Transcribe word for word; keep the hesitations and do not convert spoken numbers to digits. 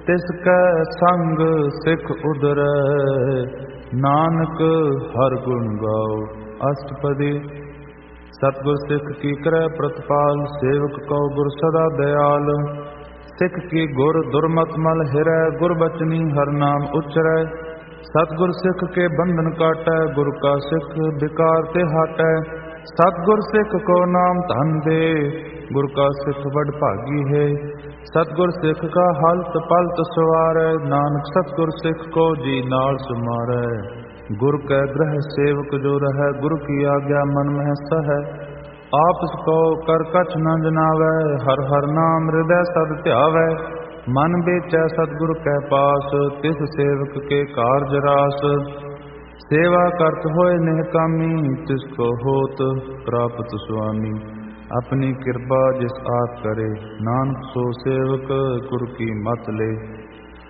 ਤਿਸ ਕੈ ਸੰਗ ਸਿੱਖ ਉਦਰੈ, ਨਾਨਕ ਹਰ ਗੁਣ ਗਾਓ। ਅਸ਼ਟਪਦੀ। ਸਤਿਗੁਰ ਸਿੱਖ ਕੀ ਕਰੈ ਪ੍ਰਤਪਾਲ, ਸੇਵਕ ਕਉ ਗੁਰ ਸਦਾ ਦਇਆਲ। ਸਿੱਖ ਕੀ ਗੁਰ ਦੁਰਮਤ ਮਲ ਹਿਰੈ, ਗੁਰ ਬਚਨੀ ਹਰ ਨਾਮ ਉਚਰੈ। ਸਤਿਗੁਰ ਸਿੱਖ ਕੇ ਬੰਧਨ ਕਾਟੈ, ਗੁਰ ਕਾ ਸਿੱਖ ਵਿਕਾਰ ਤੇ ਹਟੈ। ਸਤਿਗੁਰ ਸਿੱਖ ਕੋ ਨਾਮ ਧਨ ਦੇ, ਗੁਰ ਕਾ ਸਿੱਖ ਵਡ ਭਾਗੀ ਹੈ। ਸਤਿਗੁਰ ਸਿੱਖ ਕਾ ਹਲਤ ਪਲਤ ਸਵਾਰੈ, ਨਾਨਕ ਸਤਿਗੁਰ ਸਿੱਖ ਕੋ ਜੀ ਨਾਲ ਸੁਮਾਰੈ। ਗੁਰ ਕੈ ਗ੍ਰਹਿ ਸੇਵਕ ਜੋ ਰਹੈ, ਗੁਰ ਕੀ ਆਗਿਆ ਮਨ ਮਹਿ ਸਹੈ। ਆਪਸ ਕੋ ਕਰ ਕਛ ਨ ਜਨਾਵੈ, ਹਰ ਹਰ ਨਾਮ ਹਿਰਦੈ ਸਦ ਧਿਆਵੈ। ਮਨ ਵੇਚੈ ਸਤਿਗੁਰ ਕੈ ਪਾਸ, ਤਿਸ ਸੇਵਕ ਕੇ ਕਾਰਜ ਰਾਸ। ਸੇਵਾ ਕਰਤ ਹੋਏ ਨਿਹਕਾਮੀ, ਤਿਸ ਕੋ ਹੋਤ ਪ੍ਰਾਪਤ ਸੁਆਮੀ। ਆਪਣੀ ਕਿਰਪਾ ਜਿਸ ਆਪ ਕਰੇ, ਨਾਨਕ ਸੋ ਸੇਵਕ ਗੁਰ ਕੀ ਮਤ ਲੈ।